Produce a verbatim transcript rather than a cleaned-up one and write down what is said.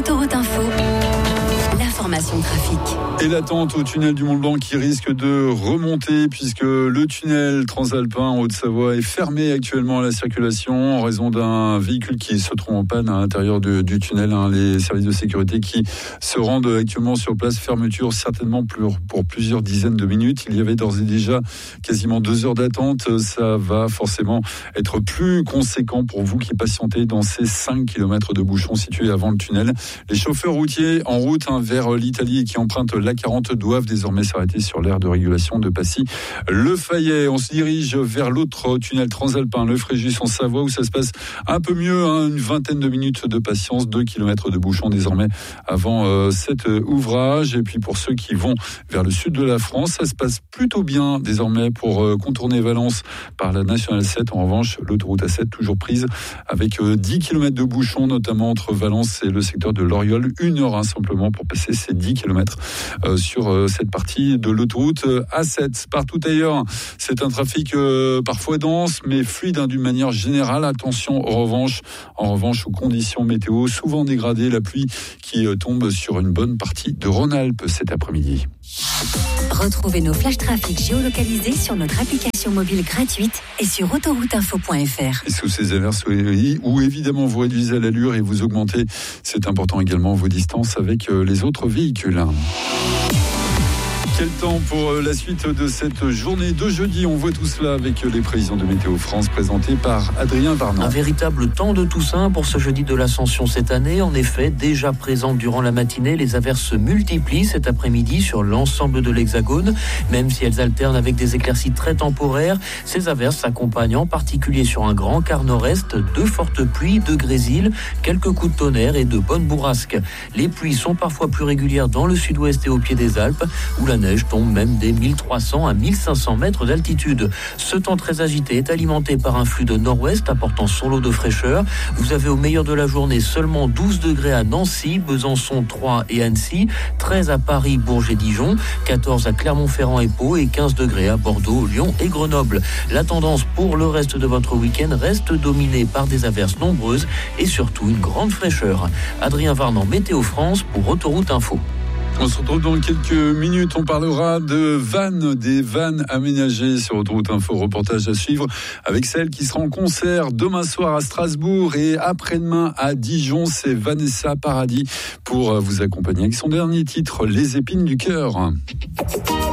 Autoroute Info, l'information trafic. Et l'attente au tunnel du Mont-Blanc qui risque de remonter puisque le tunnel transalpin en Haute-Savoie est fermé actuellement à la circulation en raison d'un véhicule qui se trouve en panne à l'intérieur de, du tunnel. Hein. Les services de sécurité qui se rendent actuellement sur place. Fermeture certainement pour, pour plusieurs dizaines de minutes. Il y avait d'ores et déjà quasiment deux heures d'attente. Ça va forcément être plus conséquent pour vous qui patientez dans ces cinq kilomètres de bouchons situés avant le tunnel. Les chauffeurs routiers en route hein, vers l'Italie et qui empruntent l'A quarante doivent désormais s'arrêter sur l'aire de régulation de Passy-le Fayet. On se dirige vers l'autre tunnel transalpin, le Fréjus en Savoie, où ça se passe un peu mieux, hein, une vingtaine de minutes de patience, deux kilomètres de bouchons désormais avant euh, cet euh, ouvrage. Et puis pour ceux qui vont vers le sud de la France, ça se passe plutôt bien désormais pour euh, contourner Valence par la Nationale sept. En revanche, l'autoroute A sept toujours prise avec euh, dix kilomètres de bouchons, notamment entre Valence et le secteur de l'Oriol. Une heure hein, simplement pour passer ces dix kilomètres euh, sur euh, cette partie de l'autoroute A sept. Partout ailleurs, c'est un trafic euh, parfois dense, mais fluide hein, d'une manière générale. Attention en revanche, en revanche aux conditions météo souvent dégradées, la pluie qui euh, tombe sur une bonne partie de Rhône-Alpes cet après-midi. Retrouvez nos flash trafic géolocalisés sur notre application mobile gratuite et sur autoroute info point f r. Et sous ces averses où évidemment vous réduisez l'allure et vous augmentez, c'est important également, vos distances avec les autres véhicules. Quel temps pour la suite de cette journée de jeudi? On voit tout cela avec les prévisions de Météo France présentées par Adrien Varnon. Un véritable temps de Toussaint pour ce jeudi de l'Ascension cette année. En effet, déjà présentes durant la matinée, les averses se multiplient cet après-midi sur l'ensemble de l'Hexagone. Même si elles alternent avec des éclaircies très temporaires, ces averses s'accompagnent en particulier sur un grand quart nord-est de fortes pluies, de grésil, quelques coups de tonnerre et de bonnes bourrasques. Les pluies sont parfois plus régulières dans le sud-ouest et au pied des Alpes, où la neige tombe même des mille trois cents à mille cinq cents mètres d'altitude. Ce temps très agité est alimenté par un flux de nord-ouest apportant son lot de fraîcheur. Vous avez au meilleur de la journée seulement douze degrés à Nancy, Besançon, Troyes et Annecy, treize à Paris, Bourges et Dijon, quatorze à Clermont-Ferrand et Pau et quinze degrés à Bordeaux, Lyon et Grenoble. La tendance pour le reste de votre week-end reste dominée par des averses nombreuses et surtout une grande fraîcheur. Adrien Varnon, Météo France pour Autoroute Info. On se retrouve dans quelques minutes. On parlera de vannes, des vannes aménagées sur Autoroute Info. Reportage à suivre avec celle qui sera en concert demain soir à Strasbourg et après-demain à Dijon. C'est Vanessa Paradis pour vous accompagner avec son dernier titre, Les épines du cœur.